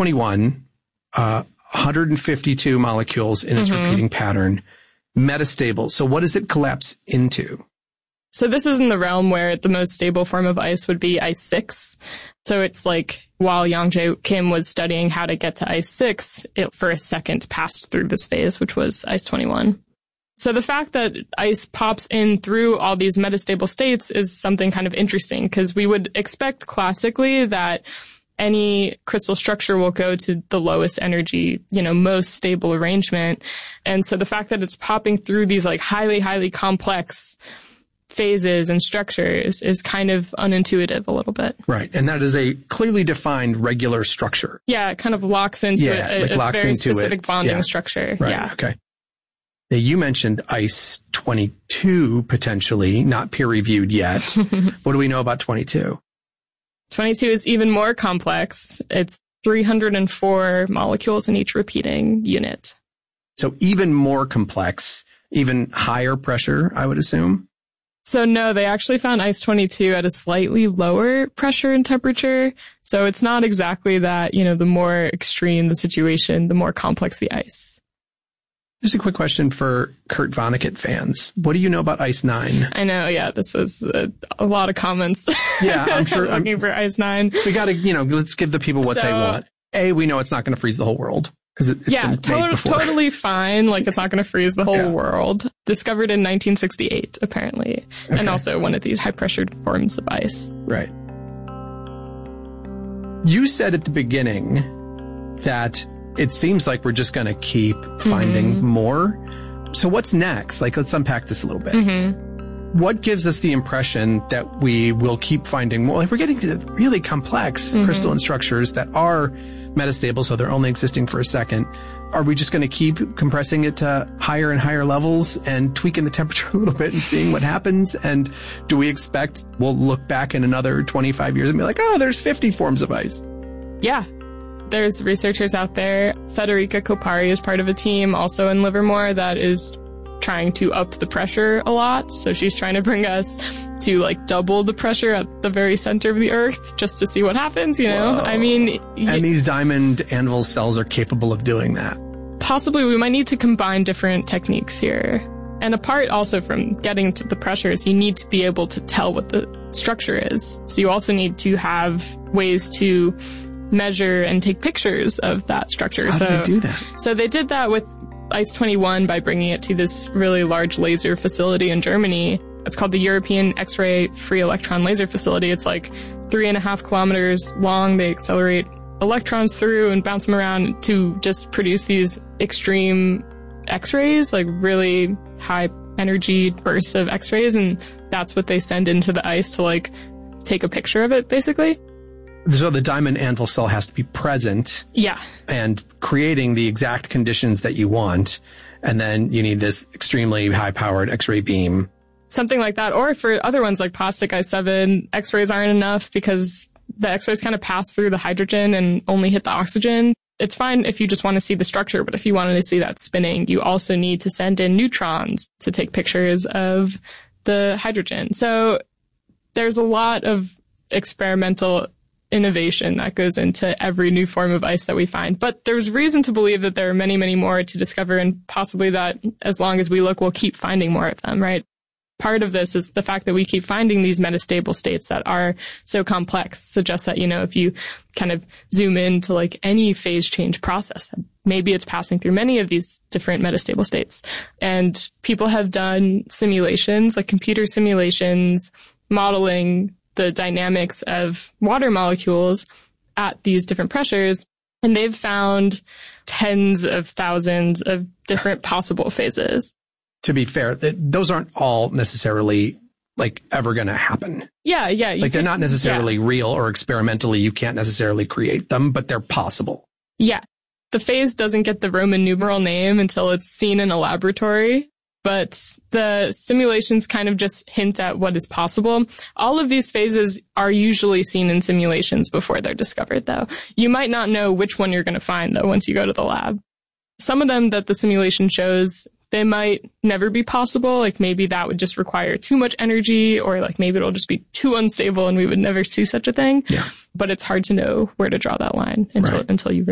21, 152 molecules in its repeating pattern, metastable. So what does it collapse into? So this is in the realm where the most stable form of ice would be ice 6. So it's like while Youngjae Kim was studying how to get to ice 6, it for a second passed through this phase, which was ice 21. So the fact that ice pops in through all these metastable states is something kind of interesting, because we would expect classically that any crystal structure will go to the lowest energy, most stable arrangement. And so the fact that it's popping through these like highly, highly complex phases and structures is kind of unintuitive a little bit. Right. And that is a clearly defined regular structure. Yeah, it kind of locks into a very specific bonding structure. Right. Yeah. Okay. Now, you mentioned ice 22 potentially, not peer-reviewed yet. What do we know about 22? 22 is even more complex. It's 304 molecules in each repeating unit. So even more complex, even higher pressure, I would assume? So no, they actually found ice 22 at a slightly lower pressure and temperature. So it's not exactly that, the more extreme the situation, the more complex the ice. Just a quick question for Kurt Vonnegut fans. What do you know about ice 9? I know, yeah, this was a lot of comments. Yeah, I'm sure. Looking for ice 9. We gotta, let's give the people what they want. A, we know it's not going to freeze the whole world. It's been made before. Totally fine. Like, it's not going to freeze the whole world. Discovered in 1968, apparently. Okay. And also one of these high-pressured forms of ice. Right. You said at the beginning that it seems like we're just going to keep finding more. So what's next? Like, let's unpack this a little bit. What gives us the impression that we will keep finding more? Like, we're getting to really complex crystalline structures that are metastable, so they're only existing for a second. Are we just going to keep compressing it to higher and higher levels and tweaking the temperature a little bit and seeing what happens? And do we expect we'll look back in another 25 years and be like, oh, there's 50 forms of ice? Yeah. There's researchers out there. Federica Copari is part of a team also in Livermore that is trying to up the pressure a lot. So she's trying to bring us to like double the pressure at the very center of the Earth just to see what happens, Whoa. I mean... And these diamond anvil cells are capable of doing that. Possibly we might need to combine different techniques here. And apart also from getting to the pressures, you need to be able to tell what the structure is. So you also need to have ways to measure and take pictures of that structure. How do they do that? So they did that with ice 21 by bringing it to this really large laser facility in Germany. It's called the European X-ray Free Electron Laser Facility. It's like 3.5 kilometers long. They accelerate electrons through and bounce them around to just produce these extreme X-rays, like really high energy bursts of X-rays. And that's what they send into the ice to like take a picture of it, basically. So the diamond anvil cell has to be present. Yeah. And creating the exact conditions that you want. And then you need this extremely high-powered X-ray beam. Something like that. Or for other ones like plastic I-7, X-rays aren't enough because the X-rays kind of pass through the hydrogen and only hit the oxygen. It's fine if you just want to see the structure, but if you wanted to see that spinning, you also need to send in neutrons to take pictures of the hydrogen. So there's a lot of experimental innovation that goes into every new form of ice that we find. But there's reason to believe that there are many, many more to discover, and possibly that as long as we look, we'll keep finding more of them, right? Part of this is the fact that we keep finding these metastable states that are so complex suggests that, if you kind of zoom into like any phase change process, maybe it's passing through many of these different metastable states. And people have done simulations, like computer simulations, modeling the dynamics of water molecules at these different pressures, and they've found tens of thousands of different possible phases. To be fair, those aren't all necessarily like ever going to happen. Yeah. Like they're not necessarily real or experimentally. You can't necessarily create them, but they're possible. Yeah. The phase doesn't get the Roman numeral name until it's seen in a laboratory. But the simulations kind of just hint at what is possible. All of these phases are usually seen in simulations before they're discovered, though. You might not know which one you're going to find, though, once you go to the lab. Some of them that the simulation shows, they might never be possible. Like maybe that would just require too much energy, or like maybe it'll just be too unstable and we would never see such a thing. Yeah. But it's hard to know where to draw that line until you